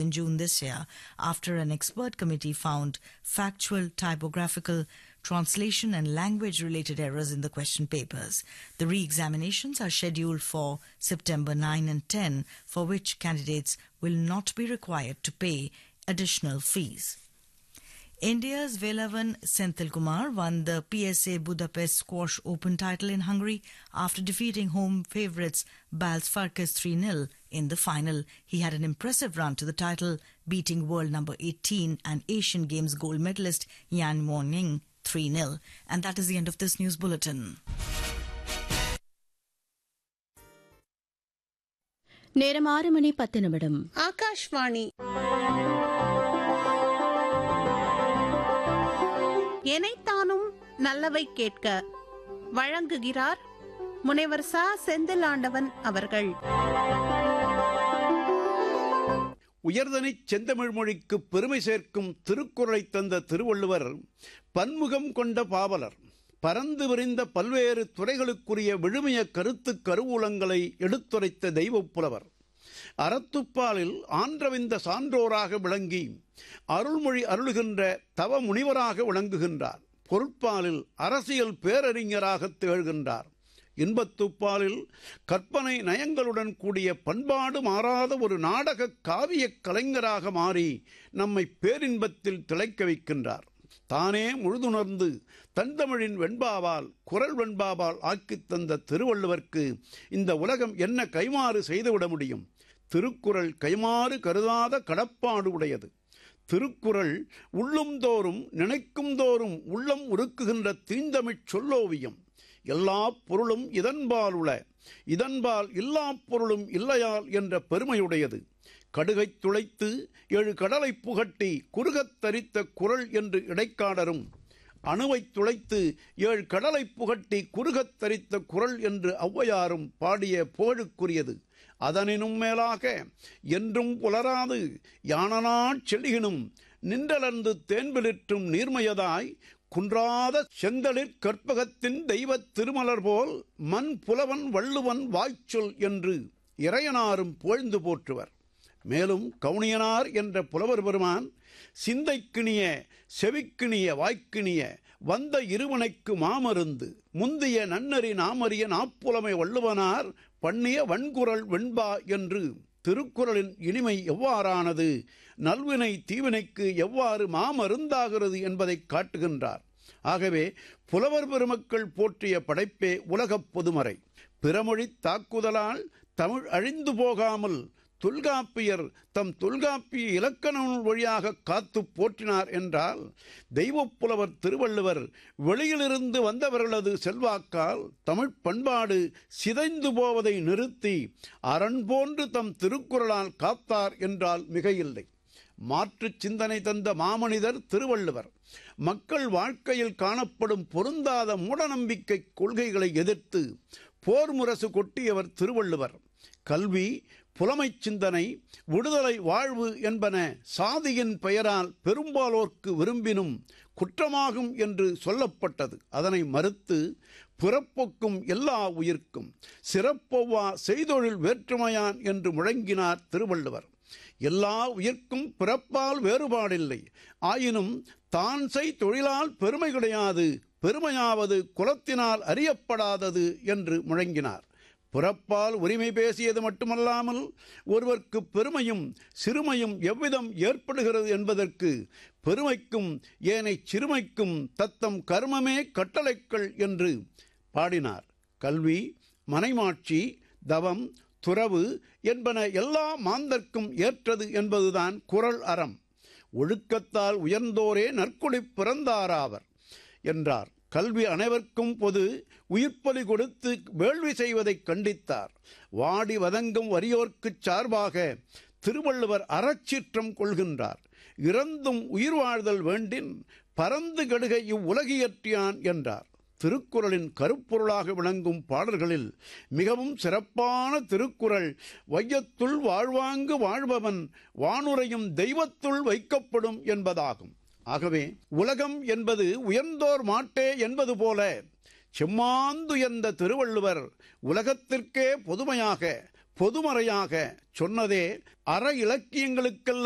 in June this year after an expert committee found factual, typographical, translation and language-related errors in the question papers. The re-examinations are scheduled for September 9 and 10, for which candidates will not be required to pay additional fees. India's Velavan Senthilkumar won the PSA Budapest Squash Open title in Hungary after defeating home favourites Bals Farkas 3-0 in the final. He had an impressive run to the title, beating world number 18 and Asian Games gold medalist Yan Moning 3-0. And that is the end of this news bulletin. நேரம் 6:10. ஆகாஷ்வாணி. எனைத்தானும் நல்லவை கேட்க வழங்குகிறார் முனைவர் ச. செந்தில் ஆண்டவன் அவர்கள். உயர்தனிச் செந்தமிழ் மொழிக்கு பெருமை சேர்க்கும் திருக்குறளை தந்த திருவள்ளுவர் பன்முகம் கொண்ட பாவலர். பரந்து விரிந்த பல்வேறு துறைகளுக்குரிய விழுமிய கருத்து கருவூலங்களை எடுத்துரைத்த தெய்வப் புலவர். அறத்துப்பாலில் ஆன்றவிந்த சான்றோராக விளங்கி அருள்மொழி அருளுகின்ற தவ முனிவராக விளங்குகின்றார். பொருட்பாலில் அரசியல் பேரறிஞராக திகழ்கின்றார். இன்பத்துப்பாலில் கற்பனை நயங்களுடன் கூடிய பண்பாடு மாறாத ஒரு நாடக காவிய கலைஞராக மாறி நம்மை பேரின்பத்தில் திளைக்க வைக்கின்றார். தானே முழுதுணர்ந்து தந்தமிழின் வெண்பாவால் குரல் வெண்பாவால் ஆக்கித் தந்த திருவள்ளுவர்க்கு இந்த உலகம் என்ன கைமாறு செய்துவிட முடியும்? திருக்குறள் கைமாறு கருதாத கடப்பாடு உடையது. திருக்குறள் உள்ளும் தோறும் நினைக்கும் தோறும் உள்ளம் உருக்குகின்ற தீந்தமிழ் சொல்லோவியம். எல்லா பொருளும் இதன்பால் உள, இதன்பால் இல்லா பொருளும் இல்லையால் என்ற பெருமையுடையது. கடுகைத் துளைத்து 7 கடலை புகட்டி குறுகத் தரித்த குறள் என்று இடைக்காடரும், அணுவைத் துளைத்து 7 கடலை புகட்டி குறுகத் தரித்த குறள் என்று ஔவையாரும் பாடிய புகழுக்குரியது. அதனினும் மேலாக என்றும் புலராது யானனாச் செழியினும் நின்றலர்ந்து தேன்பிலிற்றும் நீர்மையதாய் குன்றாத செந்தளிர் கற்பகத்தின் தெய்வத் திருமலர் போல் மண் புலவன் வள்ளுவன் வாய்ச்சொல் என்று இறையனாரும் புகழ்ந்து போற்றுவர். மேலும் கவுனியனார் என்ற புலவர் பெருமான் சிந்தைக்கிணிய செவிக்கிணிய வாய்க்கிணிய வந்த இருவனைக்கு மாமருந்து முந்திய நன்னறி நாமறிய நாப்புலமை வள்ளுவனார் பண்ணிய வன்குரல் வெண்பா என்று திருக்குறளின் இனிமை எவ்வாறானது, நல்வினை தீவினைக்கு எவ்வாறு மாமருந்தாகிறது என்பதை காட்டுகின்றார். ஆகவே புலவர் பெருமக்கள் போற்றிய படைப்பே உலகப் பொதுமறை. பிறமொழித் தாக்குதலால் தமிழ் அழிந்து போகாமல் தொல்காப்பியர் தம் தொல்காப்பிய இலக்கண நூல் வழியாக காத்து போற்றினார் என்றால், தெய்வப் புலவர் திருவள்ளுவர் வெளியிலிருந்து வந்தவர்களது செல்வாக்கால் தமிழ் பண்பாடு சிதைந்து போவதை நிறுத்தி அரண் போன்று தம் திருக்குறளால் காத்தார் என்றால் மிகையில்லை. மாற்றுச் சிந்தனை தந்த மாமனிதர் திருவள்ளுவர். மக்கள் வாழ்க்கையில் காணப்படும் பொருந்தாத மூடநம்பிக்கை கொள்கைகளை எதிர்த்து போர் முரசு கொட்டியவர் திருவள்ளுவர். கல்வி, புலமைச் சிந்தனை, விடுதலை வாழ்வு என்பன சாதியின் பெயரால் பெரும்பாலோர்க்கு விரும்பினும் குற்றமாகும் என்று சொல்லப்பட்டது. அதனை மறுத்து பிறப்பொக்கும் எல்லா உயிர்க்கும் சிறப்பொவ்வா செய்தொழில் வேற்றுமையான் என்று முழங்கினார் திருவள்ளுவர். எல்லா உயிர்க்கும் பிறப்பால் வேறுபாடில்லை, ஆயினும் தான் செய் தொழிலால் பெருமை கிடையாது, பெருமையாவது குலத்தினால் அறியப்படாதது என்று முழங்கினார். பிறப்பால் உரிமை பேசியது மட்டுமல்லாமல் ஒருவர்க்கு பெருமையும் சிறுமையும் எவ்விதம் ஏற்படுகிறது என்பதற்கு பெருமைக்கும் ஏனை சிறுமைக்கும் தத்தம் கர்மமே கட்டளைக்கள் என்று பாடினார். கல்வி, மனைமாட்சி, தவம், துறவு என்பன எல்லா மாந்தர்க்கும் ஏற்றது என்பதுதான் குறள் அறம். ஒழுக்கத்தால் உயர்ந்தோரே நற்குடி பிறந்தாராவர் என்றார். கல்வி அனைவருக்கும் பொது, உயிர்ப்பலி கொடுத்து வேள்வி செய்வதை கண்டித்தார். வாடி வதங்கும் வறியோர்க்குச் சார்பாக திருவள்ளுவர் அறச்சீற்றம் கொள்கின்றார். இறந்தும் உயிர் வாழ்தல் வேண்டின் பரந்து கடுகை இவ்வுலகியற்றியான் என்றார். திருக்குறளின் கருப்பொருளாக விளங்கும் பாடல்களில் மிகவும் சிறப்பான திருக்குறள் வையத்துள் வாழ்வாங்கு வாழ்பவன் வானுரையும் தெய்வத்துள் வைக்கப்படும் என்பதாகும். ஆகவே உலகம் என்பது உயர்ந்தோர் மாட்டே என்பது போல செம்மாந்துயர்ந்த திருவள்ளுவர் உலகத்திற்கே பொதுமையாக பொதுமறையாக சொன்னதே அற இலக்கியங்களுக்கெல்லாம்